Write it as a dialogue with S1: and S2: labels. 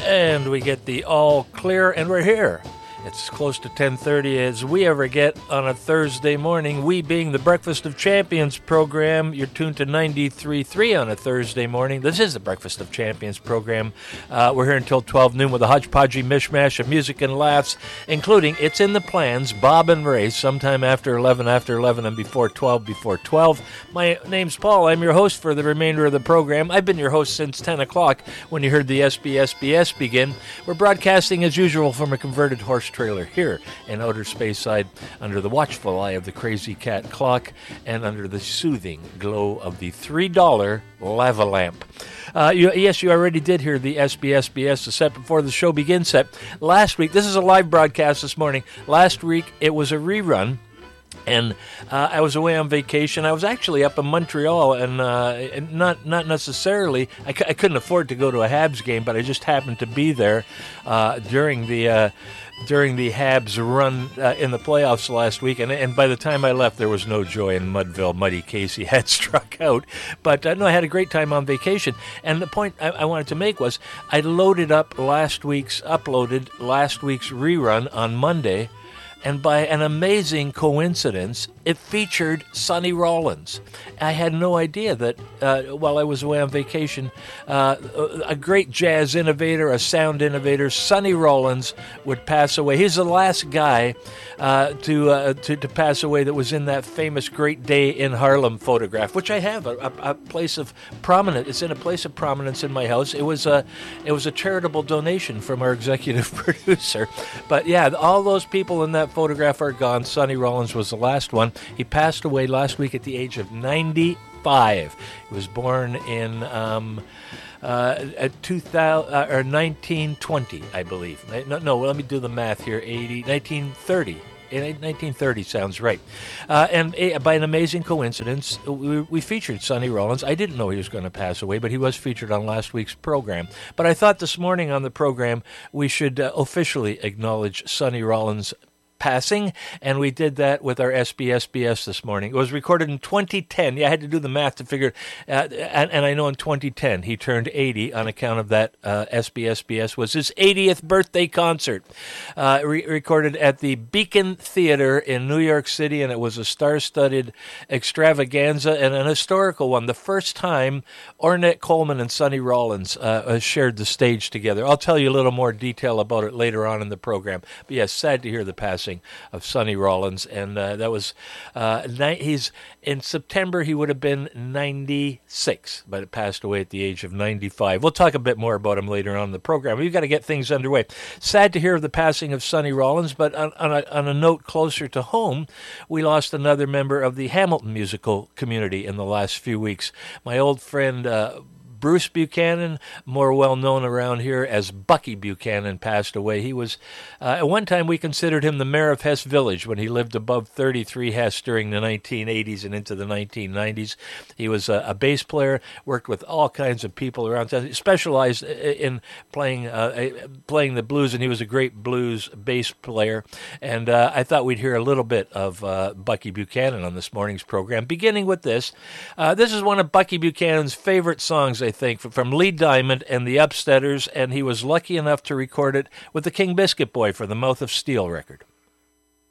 S1: And we get the all clear, and we're here. It's close to 10:30 as we ever get on a Thursday morning. We being the Breakfast of Champions program. You're tuned to 93.3 on a Thursday morning. This is the Breakfast of Champions program. We're here until 12 noon with a hodgepodgey mishmash of music and laughs, including It's in the Plans, Bob and Ray, sometime after 11, and before 12. My name's Paul. I'm your host for the remainder of the program. I've been your host since 10 o'clock when you heard the SBSBS begin. We're broadcasting as usual from a converted horse trailer here in outer space side under the watchful eye of the crazy cat clock and under the soothing glow of the $3 lava lamp. Yes, you already did hear the SBSBS, the set before the show begins set. Last week, this is a live broadcast this morning. Last week, it was a rerun. And I was away on vacation. I was actually up in Montreal, and not necessarily. I couldn't afford to go to a Habs game, but I just happened to be there during the Habs run in the playoffs last week. And by the time I left, there was no joy in Mudville. Muddy Casey had struck out. But no, I had a great time on vacation. And the point I wanted to make was I uploaded last week's rerun on Monday. And by an amazing coincidence, it featured Sonny Rollins. I had no idea that while I was away on vacation, a great jazz innovator, a sound innovator, Sonny Rollins, would pass away. He's the last guy to pass away that was in that famous Great Day in Harlem photograph, which I have a place of prominence. It's in a place of prominence in my house. It was a charitable donation from our executive producer. But yeah, all those people in that photograph are gone. Sonny Rollins was the last one. He passed away last week at the age of 95. He was born in 1920, I believe. No, let me do the math here. 1930. In 1930 sounds right. And by an amazing coincidence, we featured Sonny Rollins. I didn't know he was going to pass away, but he was featured on last week's program. But I thought this morning on the program we should officially acknowledge Sonny Rollins' passing, and we did that with our SBSBS this morning. It was recorded in 2010. Yeah, I had to do the math to figure it, and I know in 2010 he turned 80 on account of that. SBSBS was his 80th birthday concert, recorded at the Beacon Theater in New York City, and it was a star-studded extravaganza and an historical one. The first time Ornette Coleman and Sonny Rollins shared the stage together. I'll tell you a little more detail about it later on in the program. But yes, sad to hear the passing of Sonny Rollins, and that was he's in September he would have been 96, but it passed away at the age of 95. We'll talk a bit more about him later on in the program. We've got to get things underway. Sad to hear of the passing of Sonny Rollins, but on a note closer to home, we lost another member of the Hamilton musical community in the last few weeks. My old friend Bruce Buchanan, more well known around here as Bucky Buchanan, passed away. He was, at one time we considered him the mayor of Hess Village when he lived above 33 Hess during the 1980s and into the 1990s. He was a bass player, worked with all kinds of people around town, specialized in playing the blues, and he was a great blues bass player. And I thought we'd hear a little bit of Bucky Buchanan on this morning's program, beginning with this. This is one of Bucky Buchanan's favorite songs, I think, from Lee Diamond and the Upsteaders, and he was lucky enough to record it with the King Biscuit Boy for the Mouth of Steel record.